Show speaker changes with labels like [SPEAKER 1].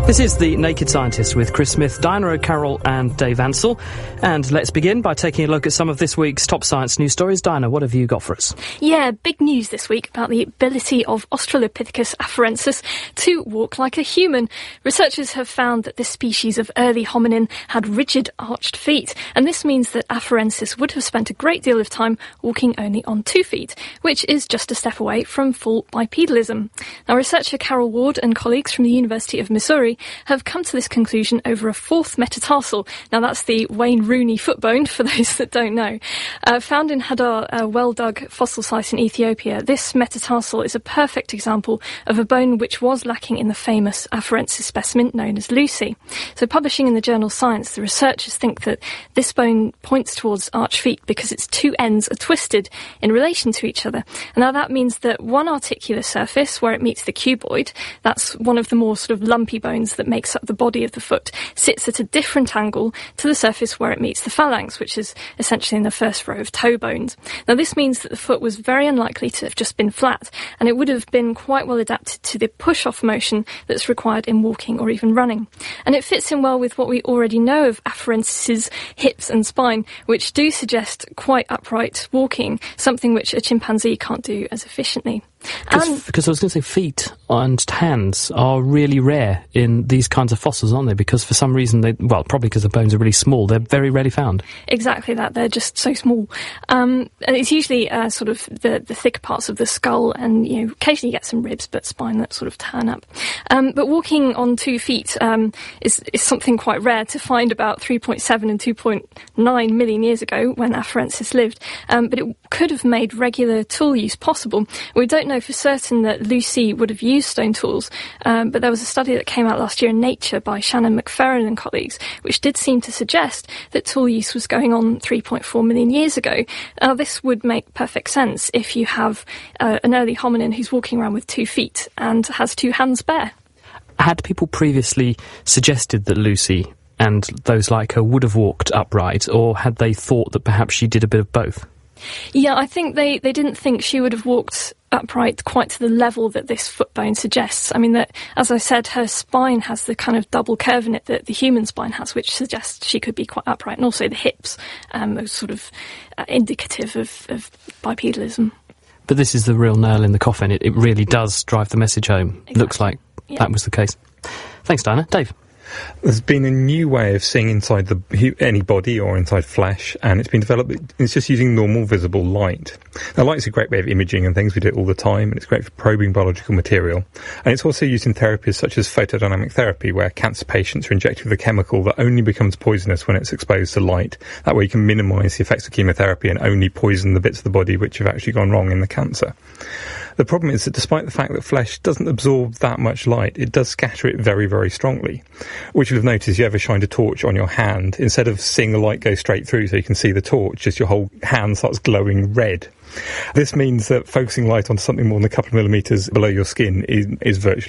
[SPEAKER 1] This is The Naked Scientist with Chris Smith, Diana O'Carroll and Dave Ansell. And let's begin by taking a look at some of this week's top science news stories. Diana, what have you got for us?
[SPEAKER 2] Yeah, big news this week about the ability of Australopithecus afarensis to walk like a human. Researchers have found that this species of early hominin had rigid arched feet, and this means that afarensis would have spent a great deal of time walking only on 2 feet, which is just a step away from full bipedalism. Now, researcher Carol Ward and colleagues from the University of Missouri have come to this conclusion over a 4th metatarsal. Now, that's the Wayne Rooney foot bone, for those that don't know. Found in Hadar, a well-dug fossil site in Ethiopia, this metatarsal is a perfect example of a bone which was lacking in the famous afarensis specimen known as Lucy. So, publishing in the journal Science, the researchers think that this bone points towards arched feet because its 2 ends are twisted in relation to each other. And now that means that one articular surface, where it meets the cuboid, that's one of the more sort of lumpy bones that makes up the body of the foot, sits at a different angle to the surface where it meets the phalanx, which is essentially in the first row of toe bones. Now, this means that the foot was very unlikely to have just been flat, and it would have been quite well adapted to the push-off motion that's required in walking or even running. And it fits in well with what we already know of afarensis' hips and spine, which do suggest quite upright walking, something which a chimpanzee can't do as efficiently.
[SPEAKER 1] Because I was going to say feet and hands are really rare in these kinds of fossils, aren't they? Because for some reason, probably because the bones are really small, they're very rarely found. Exactly that, they're just so small. And it's usually sort of the thicker parts of the skull, and occasionally you get some ribs, but spine that sort of turn up. But walking on 2 feet is something quite rare to find about 3.7 and 2.9 million years ago when afarensis lived. But it could have made regular tool use possible. We don't know for certain that Lucy would have used stone tools, but there was a study that came out last year in Nature by Shannon McFerrin and colleagues, which did seem to suggest that tool use was going on 3.4 million years ago. Now, this would make perfect sense if you have an early hominin who's walking around with 2 feet and has 2 hands spare. Had people previously suggested that Lucy and those like her would have walked upright, or had they thought that perhaps she did a bit of both? Yeah, I think they didn't think she would have walked upright quite to the level that this foot bone suggests. I mean, that, as I said, her spine has the kind of double curve in it that the human spine has, which suggests she could be quite upright, and also the hips are sort of indicative of bipedalism. But this is the real nail in the coffin. It really does drive the message home. Exactly. Looks like that was the case. Thanks, Diana. Dave?
[SPEAKER 3] There's been a new way of seeing inside any body or inside flesh, and it's been developed. It's just using normal visible light. Now, light's a great way of imaging and things. We do it all the time, and it's great for probing biological material. And it's also used in therapies such as photodynamic therapy, where cancer patients are injected with a chemical that only becomes poisonous when it's exposed to light. That way you can minimise the effects of chemotherapy and only poison the bits of the body which have actually gone wrong in the cancer. The problem is that despite the fact that flesh doesn't absorb that much light, it does scatter it very, very strongly. Which you'll have noticed, you ever shined a torch on your hand, instead of seeing the light go straight through so you can see the torch, just your whole hand starts glowing red. This means that focusing light on something more than a couple of millimetres below your skin is virtually